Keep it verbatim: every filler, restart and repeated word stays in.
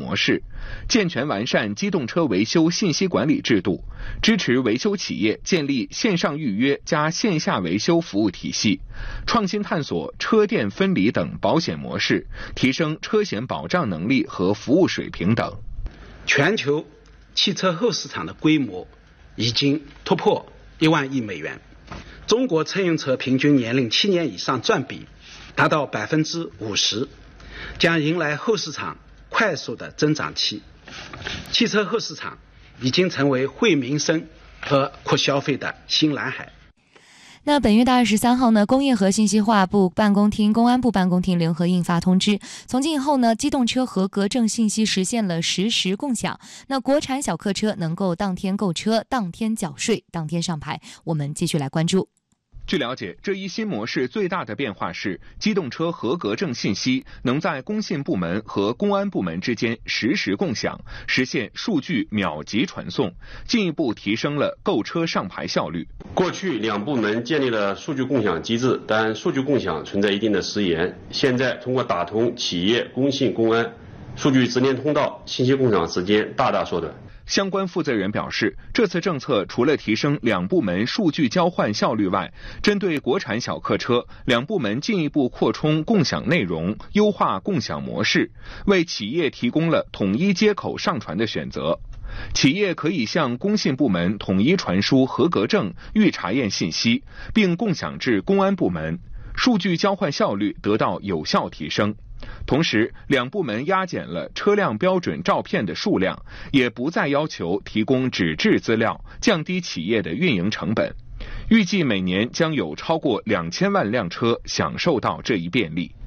模式，健全完善机动车维修信息管理制度，支持维修企业建立线上预约加线下维修服务体系，创新探索车电分离等保险模式，提升车险保障能力和服务水平等。 全球汽车后市场的规模已经突破一万亿美元，中国乘用车平均年龄七年以上占比达到百分之五十，将迎来后市场快速的增长期。汽车后市场已经成为惠民生和扩消费的新蓝海。 那本月的二十三号呢，工业和信息化部办公厅、公安部办公厅联合印发通知，从今以后呢，机动车合格证信息实现了实时共享。那国产小客车能够当天购车、当天缴税、当天上牌。我们继续来关注。 据了解，这一新模式最大的变化是，机动车合格证信息能在工信部门和公安部门之间实时共享，实现数据秒级传送，进一步提升了购车上牌效率。 过去两部门建立了数据共享机制，但数据共享存在一定的时延。现在通过打通企业、工信、公安数据直连通道，信息共享时间大大缩短。 相关负责人表示，这次政策除了提升两部门数据交换效率外，针对国产小客车，两部门进一步扩充共享内容，优化共享模式，为企业提供了统一接口上传的选择。企业可以向工信部门统一传输合格证预查验信息，并共享至公安部门，数据交换效率得到有效提升。同时，两部门压减了车辆标准照片的数量，也不再要求提供纸质资料，降低企业的运营成本。预计每年将有超过两千万辆车享受到这一便利。